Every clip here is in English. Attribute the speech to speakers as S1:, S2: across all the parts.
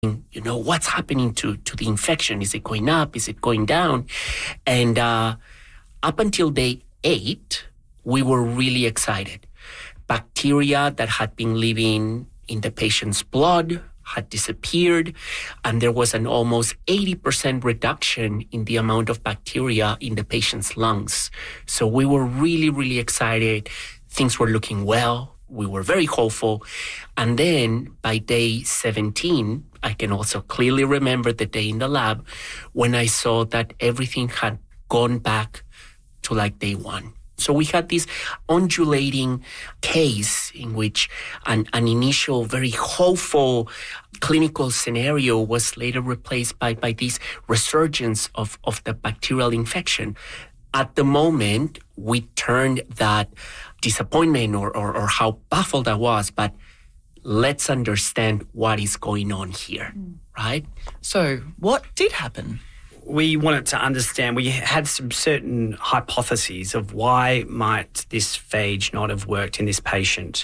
S1: what's happening to the infection? Is it going up? Is it going down? And up until day 8, we were really excited. Bacteria that had been living in the patient's blood had disappeared, and there was an almost 80% reduction in the amount of bacteria in the patient's lungs. So we were really, really excited. Things were looking well. We were very hopeful. And then by day 17, I can also clearly remember the day in the lab when I saw that everything had gone back to like day 1. So we had this undulating case in which an initial very hopeful clinical scenario was later replaced by this resurgence of the bacterial infection. At the moment, we turned that disappointment or how baffled I was, but let's understand what is going on here, right?
S2: So what did happen?
S3: We wanted to understand, we had some certain hypotheses of why might this phage not have worked in this patient.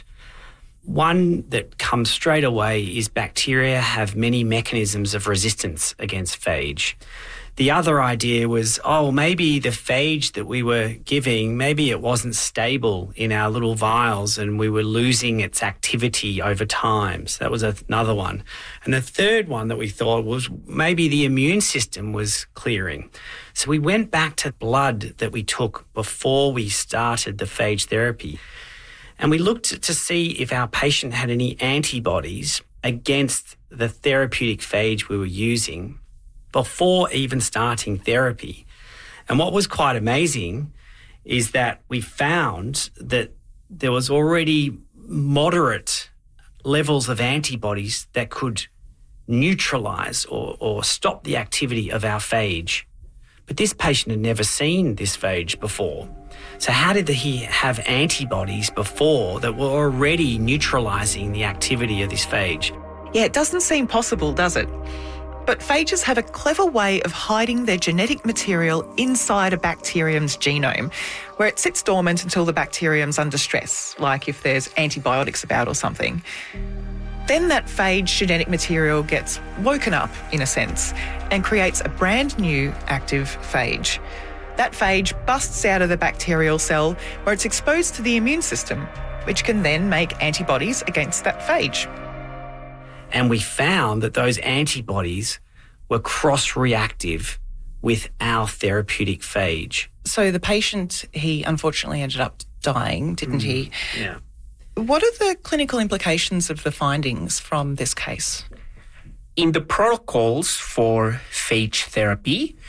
S3: One that comes straight away is bacteria have many mechanisms of resistance against phage. The other idea was, maybe the phage that we were giving, maybe it wasn't stable in our little vials and we were losing its activity over time. So that was another one. And the third one that we thought was maybe the immune system was clearing. So we went back to blood that we took before we started the phage therapy. And we looked to see if our patient had any antibodies against the therapeutic phage we were using before even starting therapy. And what was quite amazing is that we found that there was already moderate levels of antibodies that could neutralise or stop the activity of our phage. But this patient had never seen this phage before. So how did he have antibodies before that were already neutralising the activity of this phage?
S2: Yeah, it doesn't seem possible, does it? But phages have a clever way of hiding their genetic material inside a bacterium's genome, where it sits dormant until the bacterium's under stress, like if there's antibiotics about or something. Then that phage genetic material gets woken up, in a sense, and creates a brand new active phage. That phage busts out of the bacterial cell where it's exposed to the immune system, which can then make antibodies against that phage.
S3: And we found that those antibodies were cross-reactive with our therapeutic phage.
S2: So the patient, he unfortunately ended up dying, didn't he?
S3: Yeah.
S2: What are the clinical implications of the findings from this case?
S1: In the protocols for phage therapy,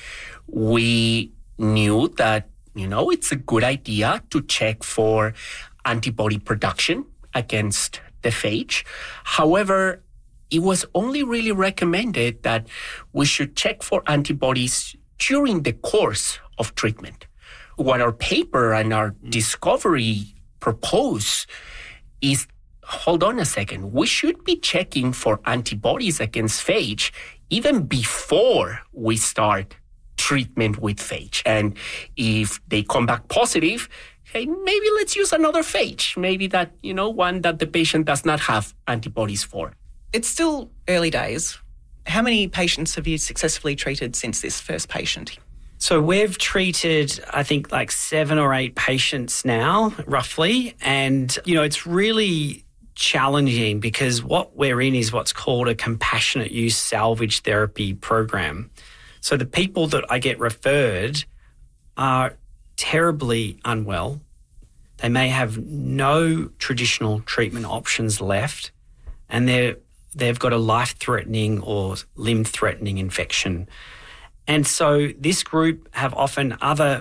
S1: we knew that, it's a good idea to check for antibody production against the phage. However, it was only really recommended that we should check for antibodies during the course of treatment. What our paper and our discovery propose is, hold on a second, we should be checking for antibodies against phage even before we start treatment with phage. And if they come back positive, hey, maybe let's use another phage. Maybe that, one that the patient does not have antibodies for.
S2: It's still early days. How many patients have you successfully treated since this first patient?
S3: So we've treated, I think, like 7 or 8 patients now, roughly. And, it's really challenging because what we're in is what's called a compassionate use salvage therapy program. So the people that I get referred are terribly unwell. They may have no traditional treatment options left, and they've got a life-threatening or limb-threatening infection. And so this group have often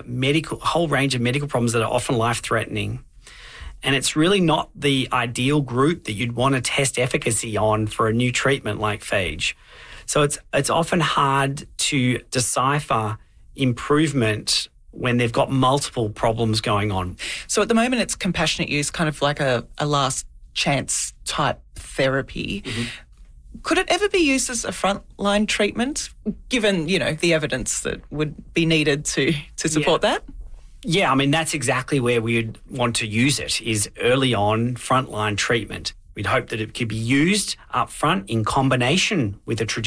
S3: whole range of medical problems that are often life-threatening. And it's really not the ideal group that you'd want to test efficacy on for a new treatment like phage. So it's often hard to decipher improvement when they've got multiple problems going on.
S2: So at the moment it's compassionate use, kind of like a last chance type therapy. Mm-hmm. Could it ever be used as a frontline treatment, given, the evidence that would be needed to support that?
S3: Yeah, that's exactly where we'd want to use it, is early on frontline treatment. We'd hope that it could be used up front in combination with a traditional